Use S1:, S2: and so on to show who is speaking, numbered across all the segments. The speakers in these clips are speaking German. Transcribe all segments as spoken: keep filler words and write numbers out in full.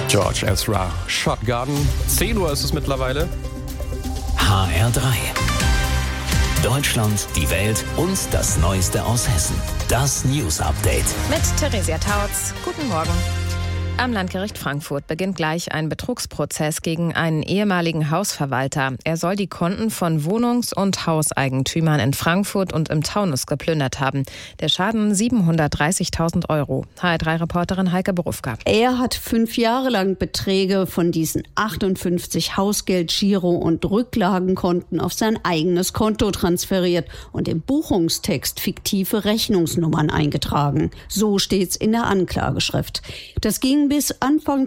S1: George Ezra, Shotgun. zehn Uhr ist es mittlerweile.
S2: H R drei. Deutschland, die Welt und das Neueste aus Hessen. Das News Update.
S3: Mit Theresia Tautz. Guten Morgen. Am Landgericht Frankfurt beginnt gleich ein Betrugsprozess gegen einen ehemaligen Hausverwalter. Er soll die Konten von Wohnungs- und Hauseigentümern in Frankfurt und im Taunus geplündert haben. Der Schaden siebenhundertdreißigtausend Euro. H R drei Reporterin Heike Berufka.
S4: Er hat fünf Jahre lang Beträge von diesen achtundfünfzig Hausgeld-, Giro- und Rücklagenkonten auf sein eigenes Konto transferiert und im Buchungstext fiktive Rechnungsnummern eingetragen. So steht's in der Anklageschrift. Das ging bis Anfang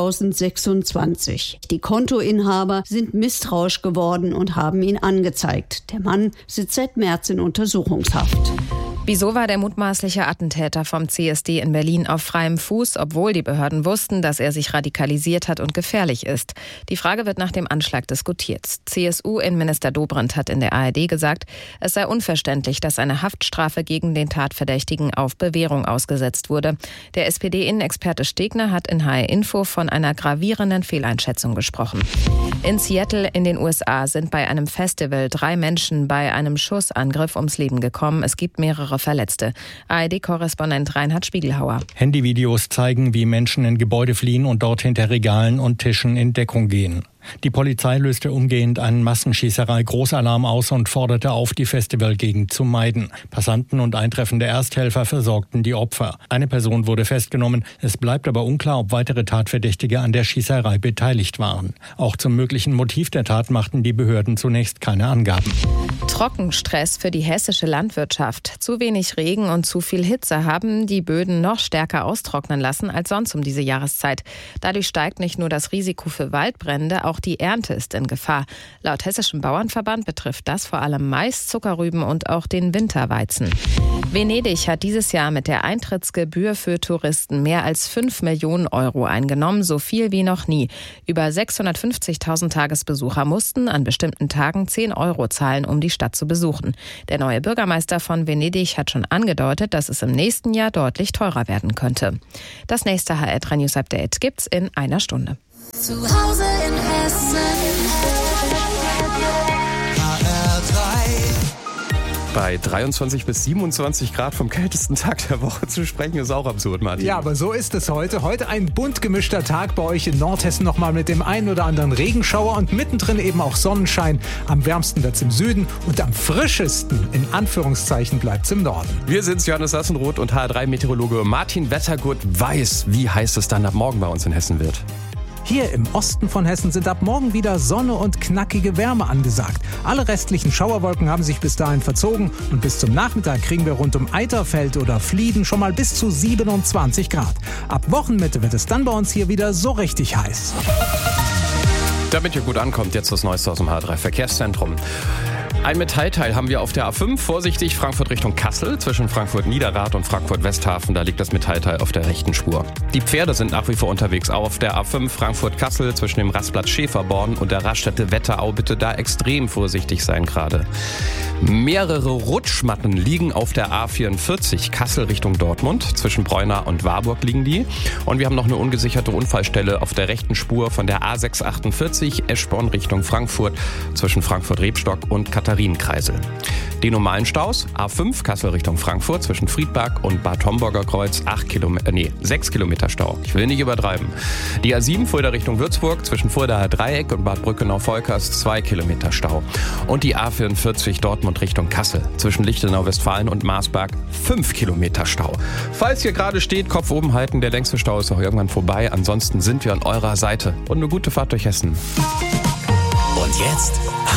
S4: zweitausendsechsundzwanzig. Die Kontoinhaber sind misstrauisch geworden und haben ihn angezeigt. Der Mann sitzt seit März in Untersuchungshaft.
S3: Wieso war der mutmaßliche Attentäter vom C S D in Berlin auf freiem Fuß, obwohl die Behörden wussten, dass er sich radikalisiert hat und gefährlich ist? Die Frage wird nach dem Anschlag diskutiert. C S U-Innenminister Dobrindt hat in der A R D gesagt, es sei unverständlich, dass eine Haftstrafe gegen den Tatverdächtigen auf Bewährung ausgesetzt wurde. Der S P D-Innenexperte Stegner hat in H R Info von einer gravierenden Fehleinschätzung gesprochen. In Seattle in den U S A sind bei einem Festival drei Menschen bei einem Schussangriff ums Leben gekommen. Es gibt mehrere Verletzte. A R D-Korrespondent Reinhard Spiegelhauer.
S5: Handyvideos zeigen, wie Menschen in Gebäude fliehen und dort hinter Regalen und Tischen in Deckung gehen. Die Polizei löste umgehend einen Massenschießerei-Großalarm aus und forderte auf, die Festivalgegend zu meiden. Passanten und eintreffende Ersthelfer versorgten die Opfer. Eine Person wurde festgenommen. Es bleibt aber unklar, ob weitere Tatverdächtige an der Schießerei beteiligt waren. Auch zum möglichen Motiv der Tat machten die Behörden zunächst keine Angaben.
S3: Trockenstress für die hessische Landwirtschaft. Zu wenig Regen und zu viel Hitze haben die Böden noch stärker austrocknen lassen als sonst um diese Jahreszeit. Dadurch steigt nicht nur das Risiko für Waldbrände, auch die Ernte ist in Gefahr. Laut Hessischem Bauernverband betrifft das vor allem Mais, Zuckerrüben und auch den Winterweizen. Venedig hat dieses Jahr mit der Eintrittsgebühr für Touristen mehr als fünf Millionen Euro eingenommen, so viel wie noch nie. Über sechshundertfünfzigtausend Tagesbesucher mussten an bestimmten Tagen zehn Euro zahlen, um die Stadt zu besuchen. Der neue Bürgermeister von Venedig hat schon angedeutet, dass es im nächsten Jahr deutlich teurer werden könnte. Das nächste H R drei News Update gibt's in einer Stunde.
S6: Zu Hause in Hessen. H R drei.
S1: Bei dreiundzwanzig bis siebenundzwanzig Grad vom kältesten Tag der Woche zu sprechen, ist auch absurd, Martin.
S7: Ja, aber so ist es heute. Heute ein bunt gemischter Tag bei euch in Nordhessen, nochmal mit dem einen oder anderen Regenschauer und mittendrin eben auch Sonnenschein. Am wärmsten wird's im Süden und am frischesten, in Anführungszeichen, bleibt's im Norden.
S1: Wir sind's, Johannes Sassenroth und H R drei Meteorologe Martin Wettergut weiß, wie heiß es dann ab morgen bei uns in Hessen wird.
S7: Hier im Osten von Hessen sind ab morgen wieder Sonne und knackige Wärme angesagt. Alle restlichen Schauerwolken haben sich bis dahin verzogen und bis zum Nachmittag kriegen wir rund um Eiterfeld oder Flieden schon mal bis zu siebenundzwanzig Grad. Ab Wochenmitte wird es dann bei uns hier wieder so richtig heiß.
S1: Damit ihr gut ankommt, jetzt das Neueste aus dem H R drei Verkehrszentrum. Ein Metallteil haben wir auf der A fünf, vorsichtig Frankfurt Richtung Kassel, zwischen Frankfurt-Niederrad und Frankfurt-Westhafen, da liegt das Metallteil auf der rechten Spur. Die Pferde sind nach wie vor unterwegs, auch auf der A fünf Frankfurt-Kassel, zwischen dem Rastplatz Schäferborn und der Raststätte Wetterau, bitte da extrem vorsichtig sein gerade. Mehrere Rutschmatten liegen auf der A vierundvierzig Kassel Richtung Dortmund, zwischen Breuna und Warburg liegen die. Und wir haben noch eine ungesicherte Unfallstelle auf der rechten Spur von der A sechshundertachtundvierzig Eschborn Richtung Frankfurt, zwischen Frankfurt-Rebstock und Katharinenkreisel. Die normalen Staus, A fünf Kassel Richtung Frankfurt, zwischen Friedberg und Bad Homburger Kreuz, acht Kilometer, nee, sechs Kilometer Stau. Ich will nicht übertreiben. Die A sieben Fulda Richtung Würzburg, zwischen Fuldaer Dreieck und Bad Brückenau-Volkers, zwei Kilometer Stau. Und die A vierundvierzig Dortmund Richtung Kassel, zwischen Lichtenau-Westfalen und Marsberg, fünf Kilometer Stau. Falls ihr gerade steht, Kopf oben halten, der längste Stau ist auch irgendwann vorbei. Ansonsten sind wir an eurer Seite. Und eine gute Fahrt durch Hessen.
S2: Und jetzt